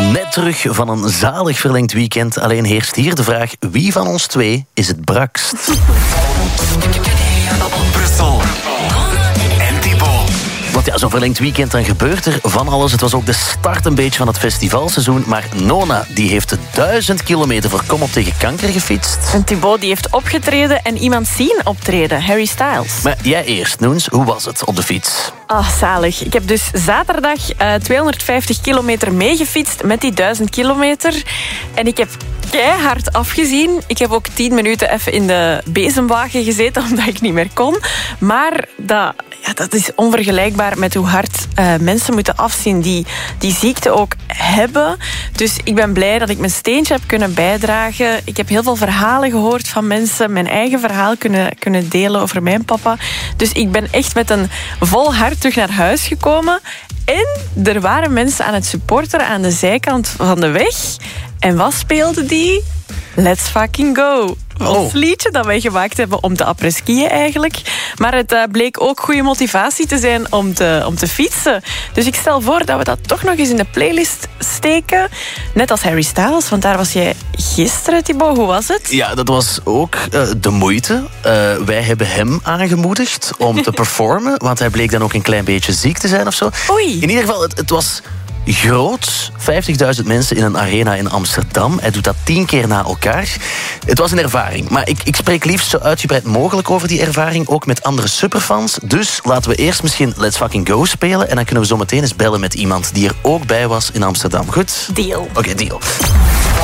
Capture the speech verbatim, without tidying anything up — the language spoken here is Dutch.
Net terug van een zalig verlengd weekend. Alleen heerst hier de vraag: wie van ons twee is het brakst? Brussel en Thibaut. Want ja, zo'n verlengd weekend, dan gebeurt er van alles. Het was ook de start een beetje van het festivalseizoen. Maar Nona, die heeft de duizend kilometer voor Kom op tegen kanker gefietst. En Thibaut, die heeft opgetreden en iemand zien optreden. Harry Styles. Maar jij eerst, Noens. Hoe was het op de fiets? Ah, oh, zalig. Ik heb dus zaterdag uh, tweehonderdvijftig kilometer meegefietst met die duizend kilometer. En ik heb keihard afgezien. Ik heb ook tien minuten even in de bezemwagen gezeten, omdat ik niet meer kon. Maar dat, ja, dat is onvergelijkbaar met hoe hard uh, mensen moeten afzien die die ziekte ook hebben. Dus ik ben blij dat ik mijn steentje heb kunnen bijdragen. Ik heb heel veel verhalen gehoord van mensen. Mijn eigen verhaal kunnen, kunnen delen over mijn papa. Dus ik ben echt met een vol hart terug naar huis gekomen. En er waren mensen aan het supporteren aan de zijkant van de weg. En wat speelde die? Let's fucking go. Oh. Ons liedje dat wij gemaakt hebben om te après-skiën eigenlijk. Maar het uh, bleek ook goede motivatie te zijn om te, om te fietsen. Dus ik stel voor dat we dat toch nog eens in de playlist steken. Net als Harry Styles, want daar was jij gisteren, Thibaut. Hoe was het? Ja, dat was ook uh, de moeite. Uh, wij hebben hem aangemoedigd om te performen. Want hij bleek dan ook een klein beetje ziek te zijn of zo. Oei. In ieder geval, het, het was groot. vijftigduizend mensen in een arena in Amsterdam. Hij doet dat tien keer na elkaar. Het was een ervaring. Maar ik, ik spreek liefst zo uitgebreid mogelijk over die ervaring. Ook met andere superfans. Dus laten we eerst misschien Let's Fucking Go spelen. En dan kunnen we zo meteen eens bellen met iemand die er ook bij was in Amsterdam. Goed? Deal. Oké, okay, deal.